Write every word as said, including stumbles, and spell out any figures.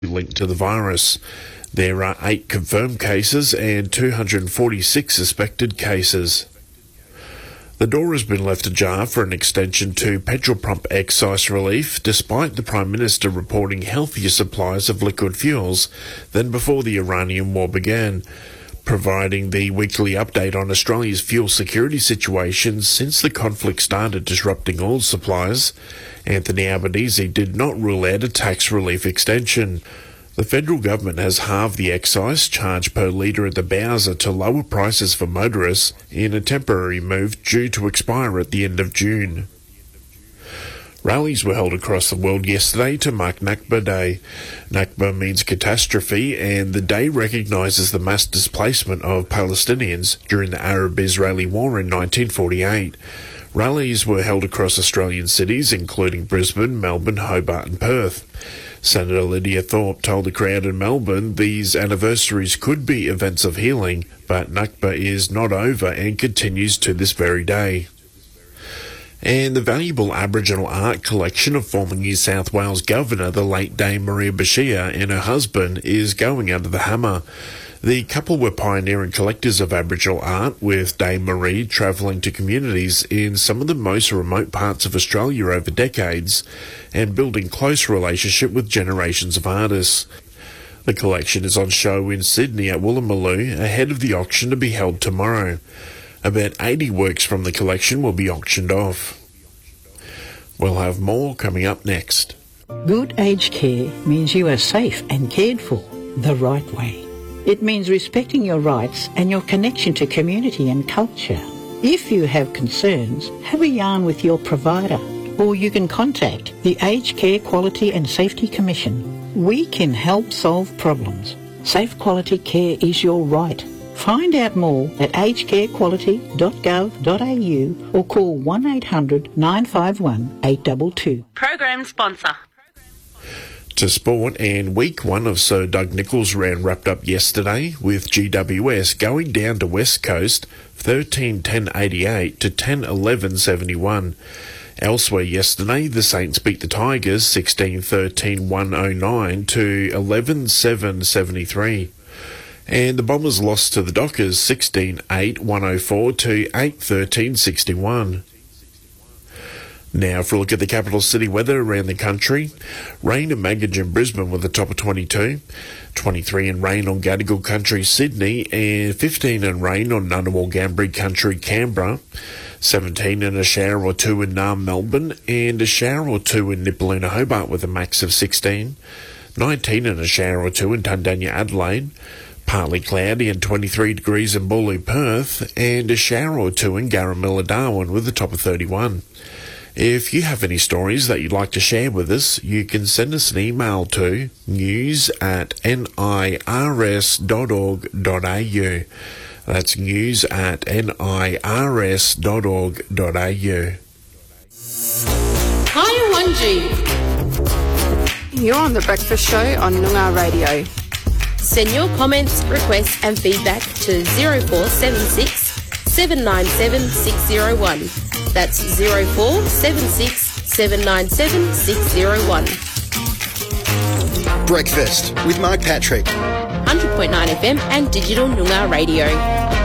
linked to the virus. There are eight confirmed cases and two hundred forty-six suspected cases. The door has been left ajar for an extension to petrol pump excise relief, despite the Prime Minister reporting healthier supplies of liquid fuels than before the Iranian war began. Providing the weekly update on Australia's fuel security situation since the conflict started disrupting oil supplies, Anthony Albanese did not rule out a tax relief extension. The federal government has halved the excise charge per litre at the Bowser to lower prices for motorists in a temporary move due to expire at the end of June. Rallies were held across the world yesterday to mark Nakba Day. Nakba means catastrophe, and the day recognises the mass displacement of Palestinians during the Arab-Israeli War in nineteen forty-eight. Rallies were held across Australian cities, including Brisbane, Melbourne, Hobart and Perth. Senator Lydia Thorpe told the crowd in Melbourne these anniversaries could be events of healing, but Nakba is not over and continues to this very day. And the valuable Aboriginal art collection of former New South Wales Governor, the late Dame Maria Bashir, and her husband is going under the hammer. The couple were pioneering collectors of Aboriginal art, with Dame Marie travelling to communities in some of the most remote parts of Australia over decades and building close relationship with generations of artists. The collection is on show in Sydney at Woolloomooloo ahead of the auction to be held tomorrow. About eighty works from the collection will be auctioned off. We'll have more coming up next. Good aged care means you are safe and cared for the right way. It means respecting your rights and your connection to community and culture. If you have concerns, have a yarn with your provider, or you can contact the Aged Care Quality and Safety Commission. We can help solve problems. Safe quality care is your right. Find out more at aged care quality dot gov dot a u or call one eight hundred nine five one eight two two. Program sponsor. To sport, and week one of Sir Doug Nicholls' round wrapped up yesterday with G W S going down to West Coast thirteen ten eighty-eight to ten eleven seventy-one. Elsewhere yesterday, the Saints beat the Tigers sixteen thirteen one oh nine to eleven seven seventy-three. And the Bombers lost to the Dockers sixteen eight one oh four to eight thirteen sixty-one. Now for a look at the capital city weather around the country. Rain and Magog in Brisbane with a top of twenty-two. twenty-three and rain on Gadigal Country, Sydney, and fifteen and rain on Ngunnawal Gambri Country, Canberra. seventeen and a shower or two in Naarm, Melbourne, and a shower or two in Nipaluna, Hobart with a max of sixteen. nineteen and a shower or two in Tundanya, Adelaide. Partly cloudy and twenty-three degrees in Boorloo, Perth, and a shower or two in Garramilla, Darwin with a top of thirty-one. If you have any stories that you'd like to share with us, you can send us an email to news at nirs dot org dot a u. That's news at nirs dot org dot a u. Hi, Wanji. You're on The Breakfast Show on Noongar Radio. Send your comments, requests and feedback to zero four seven six seven nine seven six zero one. That's zero four seven six seven nine seven six zero one. Breakfast with Mark Patrick. one hundred point nine F M and Digital Noongar Radio.